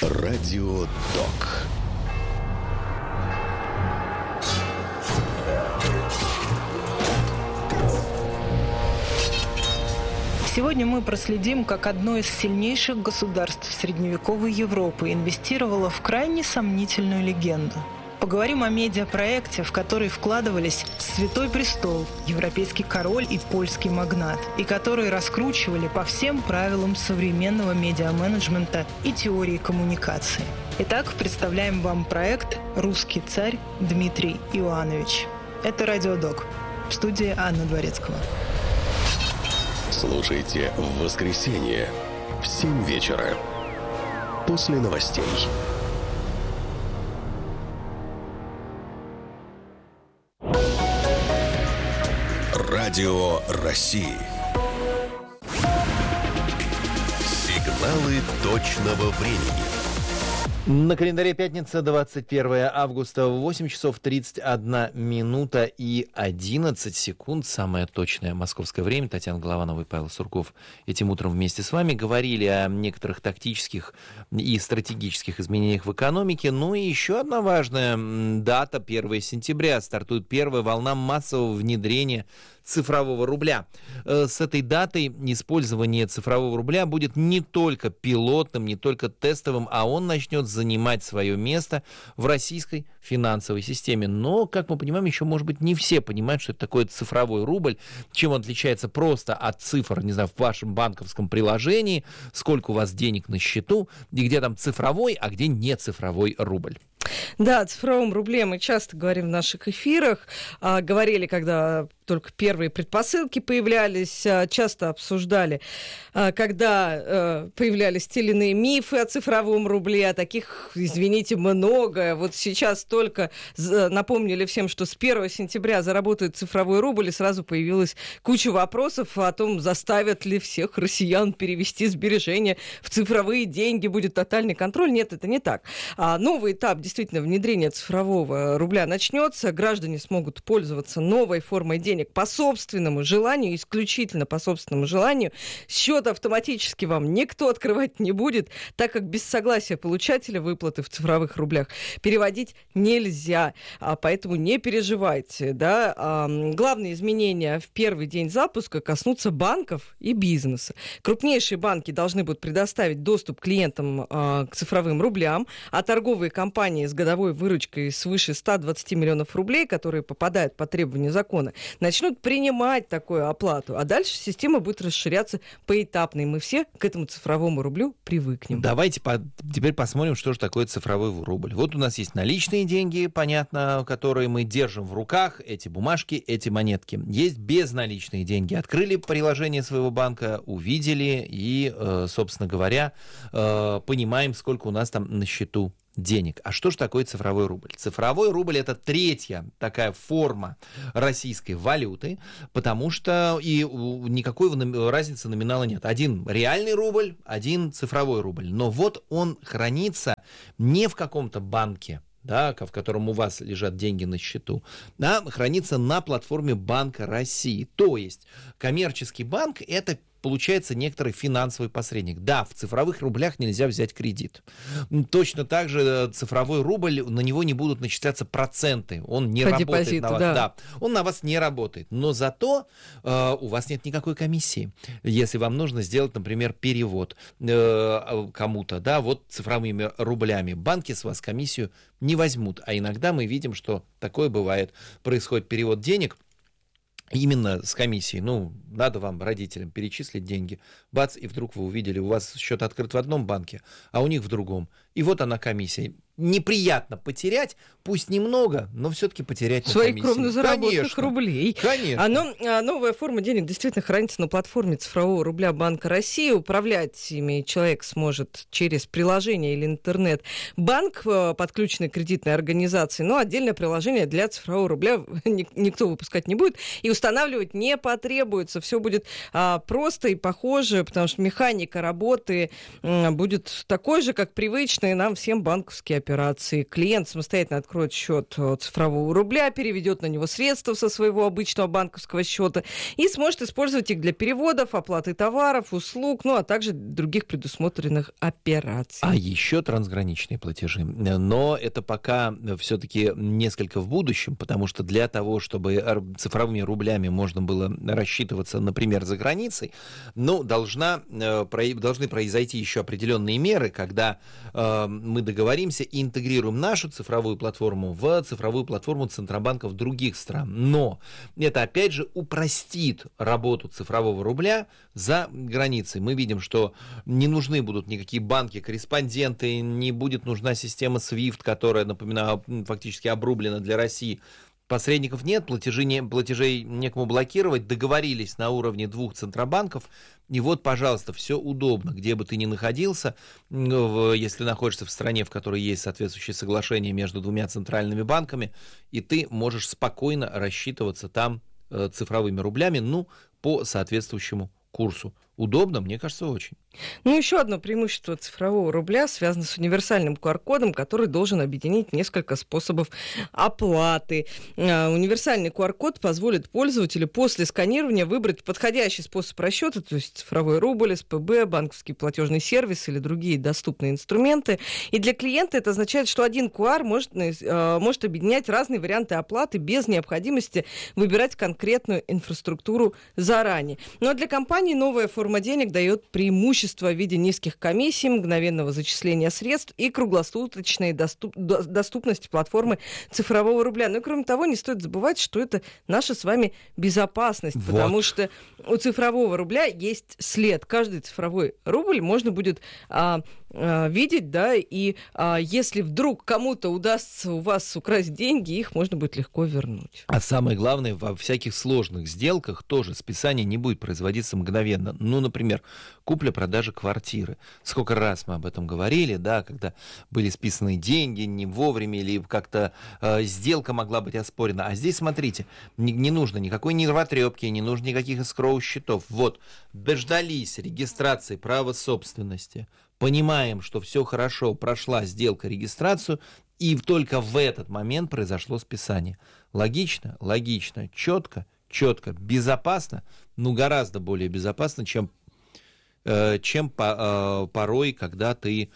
Радио ДОК. Сегодня мы проследим, как одно из сильнейших государств средневековой Европы инвестировало в крайне сомнительную легенду. Поговорим о медиапроекте, в который вкладывались Святой Престол, европейский король и польский магнат, и которые раскручивали по всем правилам современного медиаменеджмента и теории коммуникации. Итак, представляем вам проект «Русский царь» Дмитрий Иоанович. Это Радио ДОК. В студии Анна Дворецкого. Слушайте в воскресенье в 7 вечера после новостей. Радио России. Сигналы точного времени. На календаре пятница, 21 августа, 8 часов 31 минута и 11 секунд. Самое точное московское время. Татьяна Голованова и Павел Сурков этим утром вместе с вами говорили о некоторых тактических и стратегических изменениях в экономике. Ну и еще одна важная дата, 1 сентября. Стартует первая волна массового внедрения цифрового рубля. С этой датой использование цифрового рубля будет не только пилотным, не только тестовым, а он начнет занимать свое место в российской финансовой системе. Но, как мы понимаем, еще, может быть, не все понимают, что это такое цифровой рубль, чем он отличается просто от цифр, не знаю, в вашем банковском приложении, сколько у вас денег на счету, и где там цифровой, а где не цифровой рубль. Да, о цифровом рубле мы часто говорим в наших эфирах. Говорили, когда только первые предпосылки появлялись, часто обсуждали, когда появлялись те или иные мифы о цифровом рубле, а таких, извините, много. Вот сейчас только напомнили всем, что с 1 сентября заработает цифровой рубль, и сразу появилась куча вопросов о том, заставят ли всех россиян перевести сбережения в цифровые деньги, будет тотальный контроль. Нет, это не так. Новый этап действительно внедрения цифрового рубля начнется, граждане смогут пользоваться новой формой денег по собственному желанию, исключительно по собственному желанию. Счет автоматически вам никто открывать не будет, так как без согласия получателя выплаты в цифровых рублях переводить нельзя, поэтому не переживайте. Да? Главные изменения в первый день запуска коснутся банков и бизнеса. Крупнейшие банки должны будут предоставить доступ клиентам к цифровым рублям, а торговые компании с годовой выручкой свыше 120 миллионов рублей, которые попадают по требованию закона, начнут принимать такую оплату. А дальше система будет расширяться поэтапно, и мы все к этому цифровому рублю привыкнем. Давайте теперь посмотрим, что же такое цифровой рубль. Вот у нас есть наличные деньги, понятно, которые мы держим в руках, эти бумажки, эти монетки. Есть безналичные деньги. Открыли приложение своего банка, увидели и, собственно говоря, понимаем, сколько у нас там на счету денег. А что же такое цифровой рубль? Цифровой рубль — это третья такая форма российской валюты, потому что и никакой разницы номинала нет. Один реальный рубль, один цифровой рубль. Но вот он хранится не в каком-то банке, да, в котором у вас лежат деньги на счету, а хранится на платформе Банка России. То есть коммерческий банк — это получается некоторый финансовый посредник. Да, в цифровых рублях нельзя взять кредит. Точно так же цифровой рубль, на него не будут начисляться проценты. Он не работает депозиту, на вас. Да, он на вас не работает. Но зато у вас нет никакой комиссии. Если вам нужно сделать, например, перевод кому-то, да, вот цифровыми рублями, банки с вас комиссию не возьмут. А иногда мы видим, что такое бывает. Происходит перевод денег именно с комиссией. Ну, надо вам, родителям, перечислить деньги. Бац, и вдруг вы увидели, у вас счет открыт в одном банке, а у них в другом. И вот она комиссия. Неприятно потерять, пусть немного, но все-таки потерять на комиссии. Своих кровно заработанных рублей. Конечно. Новая форма денег действительно хранится на платформе цифрового рубля Банка России. Управлять ими человек сможет через приложение или интернет. Банк, подключенный к кредитной организации, но отдельное приложение для цифрового рубля никто выпускать не будет и устанавливать не потребуется. Все будет просто и похоже, потому что механика работы будет такой же, как привычные нам всем банковские операции. Клиент самостоятельно откроет счет цифрового рубля, переведет на него средства со своего обычного банковского счета и сможет использовать их для переводов, оплаты товаров, услуг, ну а также других предусмотренных операций. А еще трансграничные платежи. Но это пока все-таки несколько в будущем, потому что для того, чтобы цифровыми рублями можно было рассчитываться, например, за границей, должны произойти еще определенные меры, когда мы договоримся и интегрируем нашу цифровую платформу в цифровую платформу центробанков других стран. Но это, опять же, упростит работу цифрового рубля за границей. Мы видим, что не нужны будут никакие банки-корреспонденты, не будет нужна система SWIFT, которая, напоминаю, фактически обрублена для России. Посредников нет, платежей некому блокировать, договорились на уровне 2 центробанков, и вот, пожалуйста, все удобно, где бы ты ни находился, если находишься в стране, в которой есть соответствующее соглашение между 2 центральными банками, и ты можешь спокойно рассчитываться там цифровыми рублями, по соответствующему курсу. Удобно, мне кажется, очень. Еще одно преимущество цифрового рубля связано с универсальным QR-кодом, который должен объединить несколько способов оплаты. Универсальный QR-код позволит пользователю после сканирования выбрать подходящий способ расчета, то есть цифровой рубль, СПБ, банковский платежный сервис или другие доступные инструменты. И для клиента это означает, что один QR может объединять разные варианты оплаты без необходимости выбирать конкретную инфраструктуру заранее. Но для компании новая форма денег дает преимущество в виде низких комиссий, мгновенного зачисления средств и круглосуточной доступности платформы цифрового рубля. Но, кроме того, не стоит забывать, что это наша с вами безопасность, потому что у цифрового рубля есть след. Каждый цифровой рубль можно будет видеть, и если вдруг кому-то удастся у вас украсть деньги, их можно будет легко вернуть. А самое главное, во всяких сложных сделках тоже списание не будет производиться мгновенно. Например, купля-продажа квартиры. Сколько раз мы об этом говорили, когда были списаны деньги не вовремя или как-то сделка могла быть оспорена. А здесь, смотрите, не нужно никакой нервотрепки, не нужно никаких эскроу-счетов. Дождались регистрации права собственности, понимаем, что все хорошо, прошла сделка, регистрацию, и только в этот момент произошло списание. Логично, четко, безопасно, гораздо более безопасно, чем порой, когда ты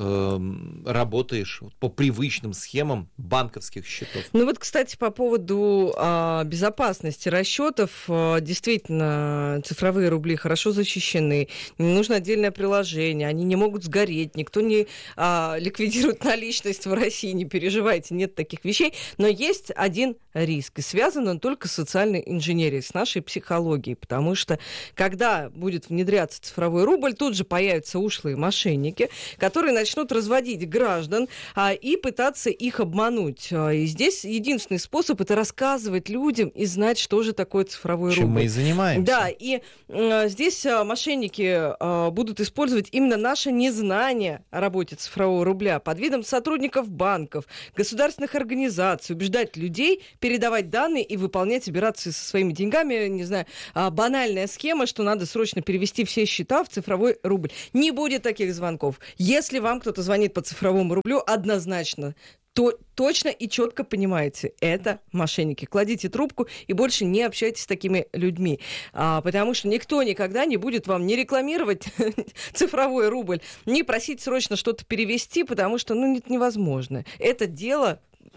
работаешь по привычным схемам банковских счетов. Кстати, по поводу безопасности расчетов, действительно, цифровые рубли хорошо защищены, не нужно отдельное приложение, они не могут сгореть, никто не ликвидирует наличность в России, не переживайте, нет таких вещей, но есть один риск, и связан он только с социальной инженерией, с нашей психологией, потому что, когда будет внедряться цифровой рубль, тут же появятся ушлые мошенники, которые начнут разводить граждан и пытаться их обмануть. И здесь единственный способ — это рассказывать людям и знать, что же такое цифровой рубль. Чем мы и занимаемся. Да, и здесь мошенники будут использовать именно наше незнание о работе цифрового рубля под видом сотрудников банков, государственных организаций, убеждать людей передавать данные и выполнять операции со своими деньгами. Не знаю, банальная схема, что надо срочно перевести все счета в цифровой рубль. Не будет таких звонков. Если вам кто-то звонит по цифровому рублю, однозначно, то точно и четко понимаете, это мошенники. Кладите трубку и больше не общайтесь с такими людьми, потому что никто никогда не будет вам не рекламировать цифровой рубль, не просить срочно что-то перевести, потому что это невозможно. Это дело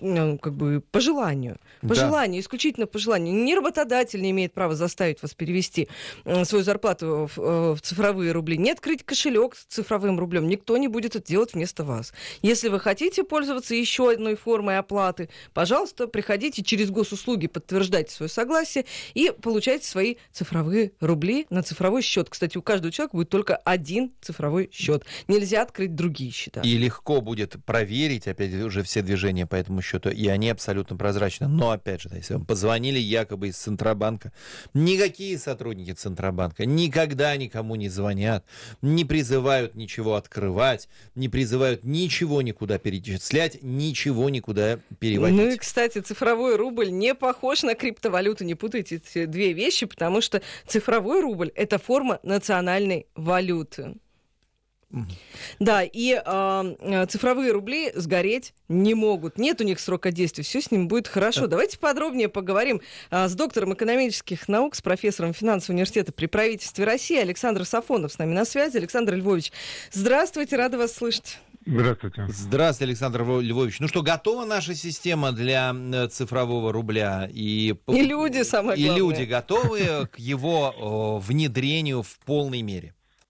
по желанию. По желанию, исключительно по желанию. Ни работодатель не имеет права заставить вас перевести свою зарплату в цифровые рубли, ни открыть кошелек с цифровым рублем. Никто не будет это делать вместо вас. Если вы хотите пользоваться еще одной формой оплаты, пожалуйста, приходите через госуслуги, подтверждайте свое согласие и получайте свои цифровые рубли на цифровой счет. Кстати, у каждого человека будет только один цифровой счет. Нельзя открыть другие счета. И легко будет проверить, опять уже, все движения по этому счету, и они абсолютно прозрачны. Но, опять же, если вам позвонили якобы из Центробанка, никакие сотрудники Центробанка никогда никому не звонят, не призывают ничего открывать, не призывают ничего никуда перечислять, ничего никуда переводить. Ну и, кстати, цифровой рубль не похож на криптовалюту. Не путайте эти две вещи, потому что цифровой рубль — это форма национальной валюты. Да, и цифровые рубли сгореть не могут. Нет у них срока действия, все с ним будет хорошо. Давайте подробнее поговорим с доктором экономических наук, с профессором финансового университета при правительстве России Александр Сафонов с нами на связи. Александр Львович, здравствуйте, рада вас слышать. Здравствуйте. Здравствуйте, Александр Львович. Ну что, готова наша система для цифрового рубля? И люди, самое главное. И люди готовы к его внедрению в полной мере?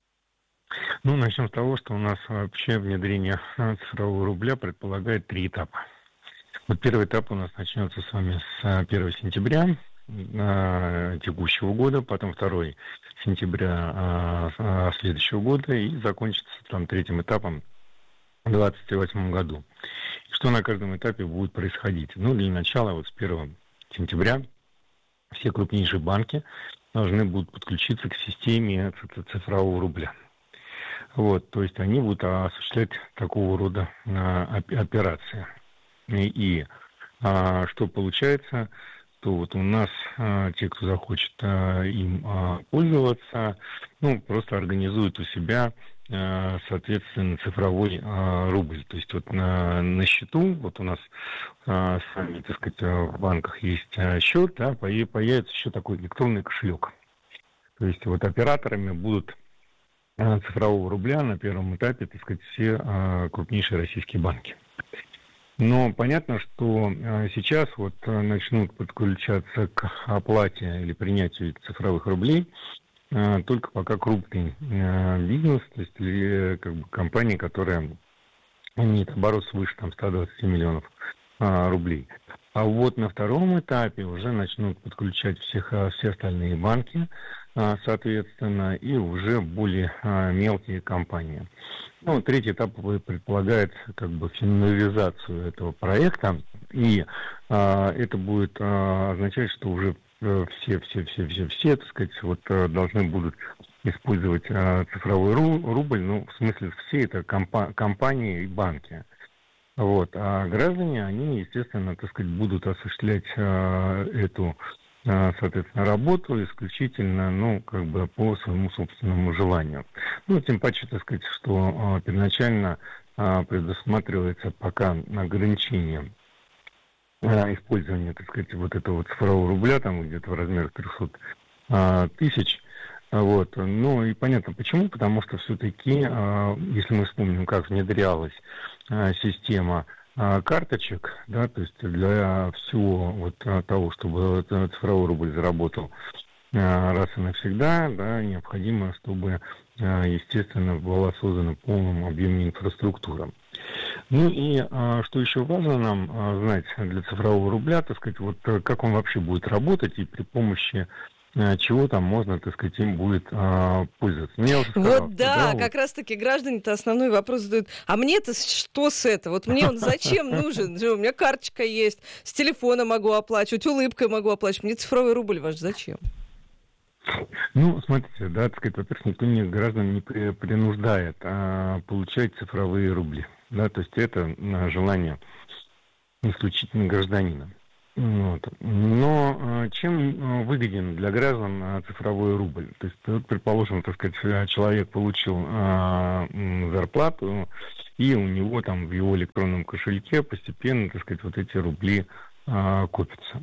Ну, начнем с того, что у нас вообще внедрение цифрового рубля предполагает 3 этапа. Вот первый этап у нас начнется с вами с 1 сентября текущего года, потом 2 сентября следующего года и закончится там 3-м этапом в 2028 году. Что на каждом этапе будет происходить? Ну, для начала, вот с 1 сентября все крупнейшие банки должны будут подключиться к системе цифрового рубля. Вот, то есть они будут осуществлять такого рода операции. И что получается, то вот у нас те, кто захочет им пользоваться, ну, просто организуют у себя соответственно, цифровой рубль. То есть вот на счету, вот у нас с вами, так сказать, в банках есть счет, да, появится еще такой электронный кошелек. То есть вот операторами будут цифрового рубля на первом этапе, так сказать, все крупнейшие российские банки. Но понятно, что сейчас вот начнут подключаться к оплате или принятию цифровых рублей только пока крупный бизнес, то есть или как бы компании, которые имеют оборот свыше там 120 миллионов рублей. А вот на втором этапе уже начнут подключать все остальные банки, соответственно, и уже более мелкие компании. Ну, 3-й этап предполагает как бы финализацию этого проекта, и это будет означать, что уже все, так сказать, вот должны будут использовать цифровой рубль, ну, в смысле все это компании и банки. Вот. А граждане, они, естественно, так сказать, будут осуществлять эту, соответственно, работу исключительно, ну, как бы по своему собственному желанию. Ну, тем паче, так сказать, что первоначально предусматривается пока ограничение использования, так сказать, вот этого цифрового рубля, там где-то в размерах 300 тысяч. Вот. Ну и понятно почему, потому что все-таки, если мы вспомним, как внедрялась система карточек, да, то есть для всего вот того, чтобы цифровой рубль заработал раз и навсегда, да, необходимо, чтобы, естественно, была создана в полном объеме инфраструктура. Ну и что еще важно нам знать для цифрового рубля, так сказать, вот как он вообще будет работать и при помощи чего там можно, так сказать, им будет пользоваться. Ну, вот да, как раз-таки граждане-то основной вопрос задают. А мне-то что с этого? Вот мне он зачем нужен? У меня карточка есть, с телефона могу оплачивать, улыбкой могу оплачивать. Мне цифровой рубль ваш зачем? Ну, смотрите, да, так сказать, во-первых, никто граждан не принуждает получать цифровые рубли. Да, то есть это желание исключительно гражданина. Вот. Но чем выгоден для граждан цифровой рубль? То есть, вот, предположим, так сказать, человек получил зарплату, и у него там в его электронном кошельке постепенно, так сказать, вот эти рубли копятся.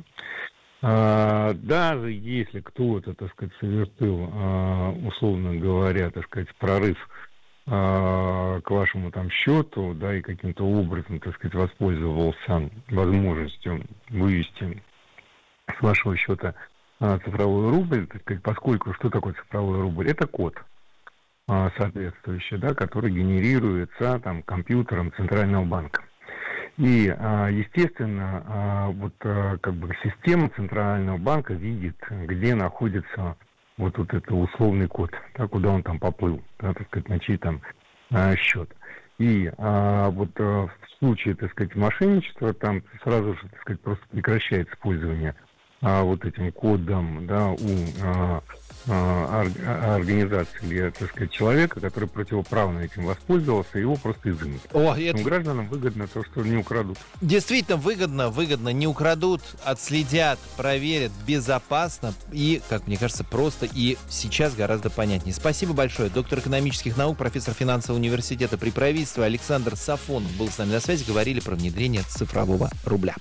Даже если кто-то, так сказать, совершил, условно говоря, так сказать, прорыв к вашему там счету, да, и каким-то образом, так сказать, воспользовался возможностью вывести с вашего счета цифровой рубль, так сказать, поскольку что такое цифровой рубль? Это код соответствующий, да, который генерируется там компьютером Центрального банка. И, естественно, вот как бы система Центрального банка видит, где находится вот этот условный код, да, куда он там поплыл, да, так сказать, на чей там счет. И вот в случае, так сказать, мошенничества, там сразу же, так сказать, просто прекращается использование вот этим кодом, да, у организации или, так сказать, человека, который противоправно этим воспользовался, его просто изымут. Гражданам выгодно то, что не украдут. Действительно выгодно, не украдут, отследят, проверят, безопасно и, как мне кажется, просто и сейчас гораздо понятнее. Спасибо большое. Доктор экономических наук, профессор финансового университета при правительстве Александр Сафонов был с нами на связи. Говорили про внедрение цифрового рубля.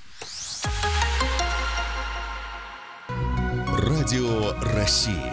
Радио России.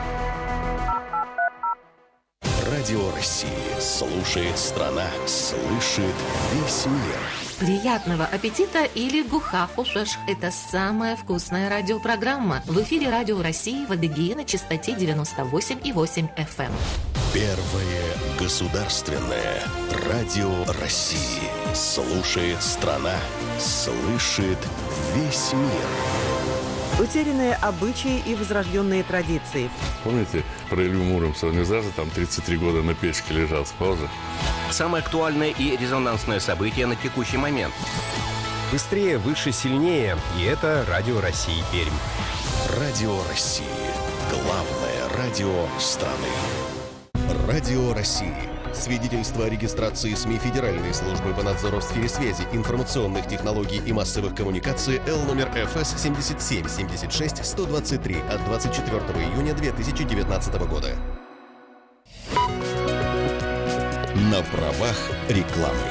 Радио России. Слушает страна. Слышит весь мир. Приятного аппетита или гухафушеш. Это самая вкусная радиопрограмма. В эфире Радио России в Адыгее на частоте 98,8 FM. Первое государственное радио России. Слушает страна. Слышит весь мир. Утерянные обычаи и возрожденные традиции. Помните, про Илью Муромца? Он из АЗа там 33 года на печке лежал, спал же. Самое актуальное и резонансное событие на текущий момент. Быстрее, выше, сильнее. И это Радио России Пермь. Радио России. Главное радио страны. Радио России. Свидетельство о регистрации СМИ Федеральной службы по надзору в сфере связи, информационных технологий и массовых коммуникаций Л номер ФС 77-76-123 от 24 июня 2019 года. На правах рекламы.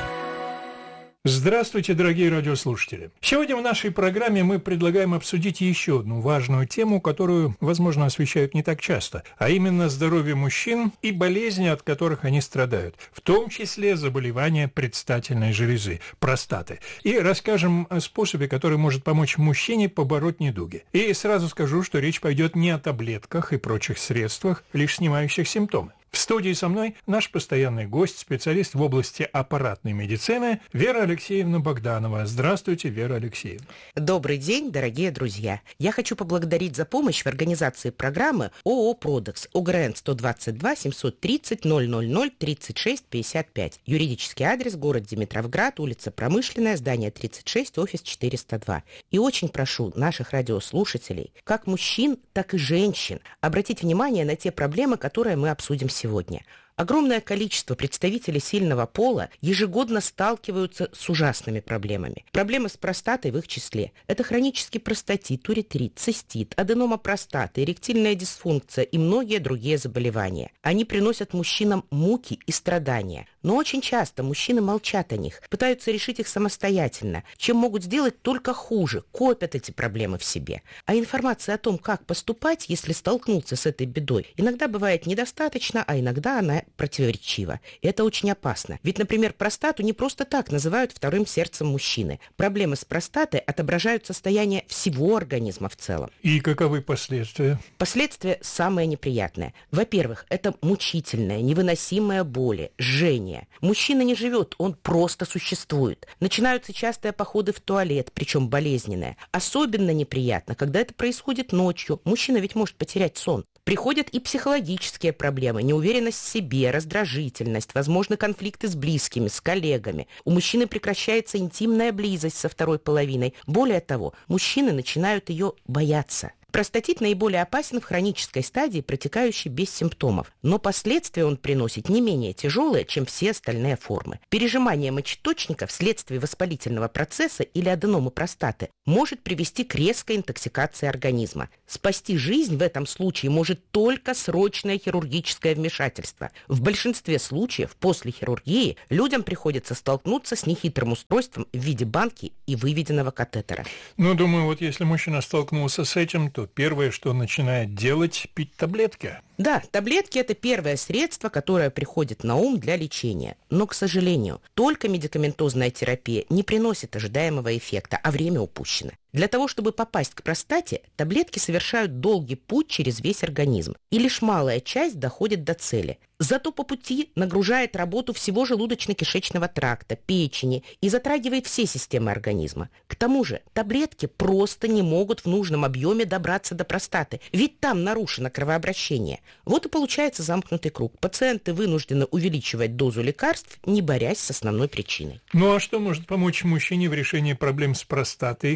Здравствуйте, дорогие радиослушатели! Сегодня в нашей программе мы предлагаем обсудить еще одну важную тему, которую, возможно, освещают не так часто, а именно здоровье мужчин и болезни, от которых они страдают, в том числе заболевания предстательной железы, простаты. И расскажем о способе, который может помочь мужчине побороть недуги. И сразу скажу, что речь пойдет не о таблетках и прочих средствах, лишь снимающих симптомы. В студии со мной наш постоянный гость, специалист в области аппаратной медицины Вера Алексеевна Богданова. Здравствуйте, Вера Алексеевна. Добрый день, дорогие друзья. Я хочу поблагодарить за помощь в организации программы ООО «Продекс», ОГРН 122 730 000 36 55. Юридический адрес: город Димитровград, улица Промышленная, здание 36, офис 402. И очень прошу наших радиослушателей, как мужчин, так и женщин, обратить внимание на те проблемы, которые мы обсудим сегодня. Огромное количество представителей сильного пола ежегодно сталкиваются с ужасными проблемами. Проблемы с простатой в их числе. Это хронический простатит, уретрит, цистит, аденома простаты, эректильная дисфункция и многие другие заболевания. Они приносят мужчинам муки и страдания. Но очень часто мужчины молчат о них, пытаются решить их самостоятельно, чем могут сделать только хуже, копят эти проблемы в себе. А информация о том, как поступать, если столкнуться с этой бедой, иногда бывает недостаточно, а иногда она противоречива. И это очень опасно. Ведь, например, простату не просто так называют вторым сердцем мужчины. Проблемы с простатой отображают состояние всего организма в целом. И каковы последствия? Последствия самые неприятные. Во-первых, это мучительная, невыносимая боль, жжение. Мужчина не живет, он просто существует. Начинаются частые походы в туалет, причем болезненные. Особенно неприятно, когда это происходит ночью. Мужчина ведь может потерять сон. Приходят и психологические проблемы, неуверенность в себе, раздражительность, возможны конфликты с близкими, с коллегами. У мужчины прекращается интимная близость со второй половиной. Более того, мужчины начинают ее бояться. Простатит наиболее опасен в хронической стадии, протекающей без симптомов, но последствия он приносит не менее тяжелые, чем все остальные формы. Пережимание мочеточника вследствие воспалительного процесса или аденомы простаты может привести к резкой интоксикации организма. Спасти жизнь в этом случае может только срочное хирургическое вмешательство. В большинстве случаев после хирургии людям приходится столкнуться с нехитрым устройством в виде банки и выведенного катетера. Ну, думаю, вот если мужчина столкнулся с этим, то первое, что он начинает делать, пить таблетки. Да, таблетки – это первое средство, которое приходит на ум для лечения. Но, к сожалению, только медикаментозная терапия не приносит ожидаемого эффекта, а время упущено. Для того, чтобы попасть к простате, таблетки совершают долгий путь через весь организм, и лишь малая часть доходит до цели. Зато по пути нагружает работу всего желудочно-кишечного тракта, печени и затрагивает все системы организма. К тому же таблетки просто не могут в нужном объеме добраться до простаты, ведь там нарушено кровообращение. Вот и получается замкнутый круг. Пациенты вынуждены увеличивать дозу лекарств, не борясь с основной причиной. Ну а что может помочь мужчине в решении проблем с простатой, кроме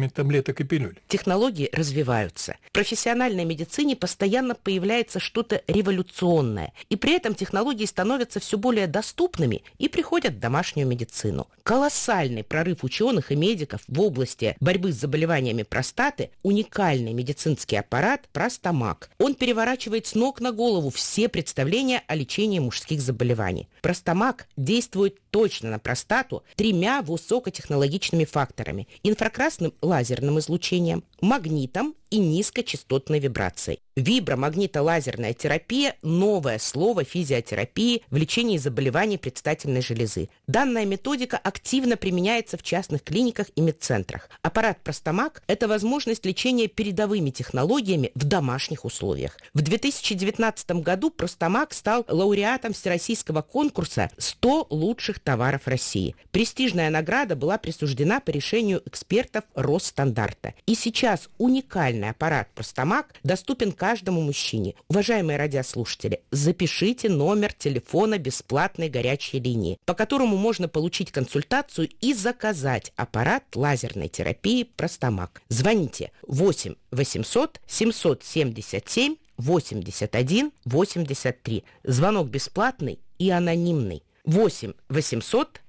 запрещенных таблеток и пилюль? Технологии развиваются. В профессиональной медицине постоянно появляется что-то революционное. И при этом технологии становятся все более доступными и приходят в домашнюю медицину. Колоссальный прорыв ученых и медиков в области борьбы с заболеваниями простаты – уникальный медицинский аппарат «Простомаг». Он переворачивает с ног на голову все представления о лечении мужских заболеваний. «Простомаг» действует точно на простату 3 высокотехнологичными факторами – инфракрасным лазерным излучением, магнитом и низкочастотной вибрацией. Вибромагнитолазерная терапия – новое слово физиотерапии в лечении заболеваний предстательной железы. Данная методика активно применяется в частных клиниках и медцентрах. Аппарат «Простомаг» – это возможность лечения передовыми технологиями в домашних условиях. В 2019 году «Простомаг» стал лауреатом всероссийского конкурса «100 лучших товаров России». Престижная награда была присуждена по решению экспертов Росстандартта. И сейчас уникальный аппарат «Простомаг» доступен каждому мужчине. Уважаемые радиослушатели, запишите номер телефона бесплатной горячей линии, по которому можно получить консультацию и заказать аппарат лазерной терапии «Простомаг». Звоните 8 800 777 81 83. Звонок бесплатный и анонимный. 8 800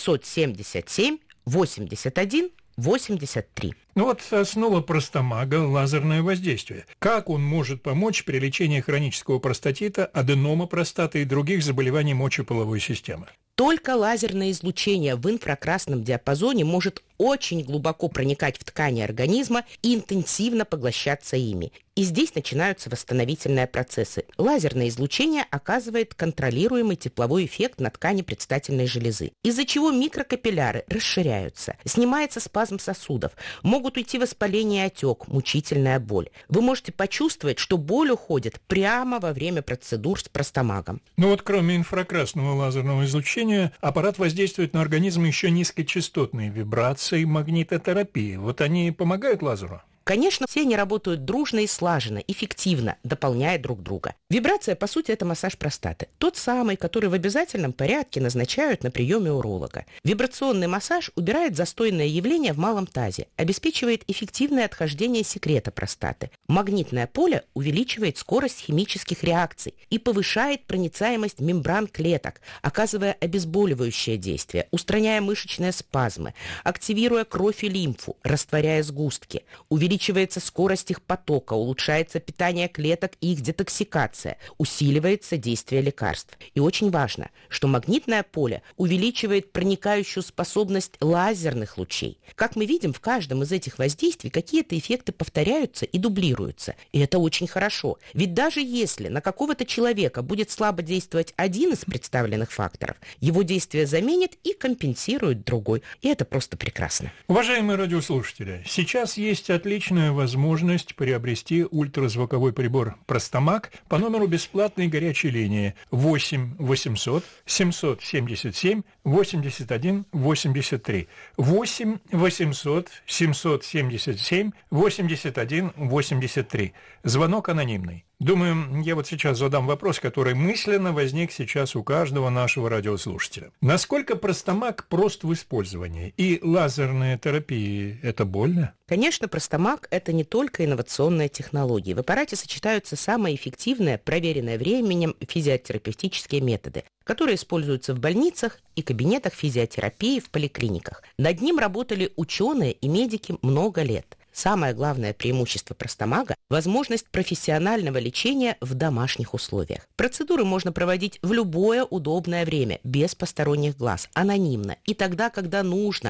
777 81 83. Ну вот основа простомага – лазерное воздействие. Как он может помочь при лечении хронического простатита, аденома простаты и других заболеваний мочеполовой системы? Только лазерное излучение в инфракрасном диапазоне может очень глубоко проникать в ткани организма и интенсивно поглощаться ими. И здесь начинаются восстановительные процессы. Лазерное излучение оказывает контролируемый тепловой эффект на ткани предстательной железы, из-за чего микрокапилляры расширяются, снимается спазм сосудов, могут уйти воспаление и отек, мучительная боль. Вы можете почувствовать, что боль уходит прямо во время процедур с простомагом. Ну вот кроме инфракрасного лазерного излучения, аппарат воздействует на организм еще низкочастотные вибрации, магнитотерапии. Вот они помогают лазеру? Конечно, все они работают дружно и слаженно, эффективно, дополняя друг друга. Вибрация, по сути, это массаж простаты. Тот самый, который в обязательном порядке назначают на приеме уролога. Вибрационный массаж убирает застойное явление в малом тазе, обеспечивает эффективное отхождение секрета простаты. Магнитное поле увеличивает скорость химических реакций и повышает проницаемость мембран клеток, оказывая обезболивающее действие, устраняя мышечные спазмы, активируя кровь и лимфу, растворяя сгустки, увеличивается скорость их потока, улучшается питание клеток и их детоксикация, усиливается действие лекарств. И очень важно, что магнитное поле увеличивает проникающую способность лазерных лучей. Как мы видим, в каждом из этих воздействий какие-то эффекты повторяются и дублируются. И это очень хорошо. Ведь даже если на какого-то человека будет слабо действовать один из представленных факторов, его действие заменит и компенсирует другой. И это просто прекрасно. Уважаемые радиослушатели, сейчас есть отличная возможность приобрести ультразвуковой прибор «Простомаг» по номеру бесплатной горячей линии 8 800 777 81 83. 8 800 777 81 83. Звонок анонимный. Думаю, я вот сейчас задам вопрос, который мысленно возник сейчас у каждого нашего радиослушателя. Насколько простомаг прост в использовании? И лазерная терапия – это больно? Конечно, простомаг – это не только инновационная технология. В аппарате сочетаются самые эффективные, проверенные временем физиотерапевтические методы, которые используются в больницах и кабинетах физиотерапии в поликлиниках. Над ним работали ученые и медики много лет. Самое главное преимущество простомага – возможность профессионального лечения в домашних условиях. Процедуры можно проводить в любое удобное время, без посторонних глаз, анонимно и тогда, когда нужно,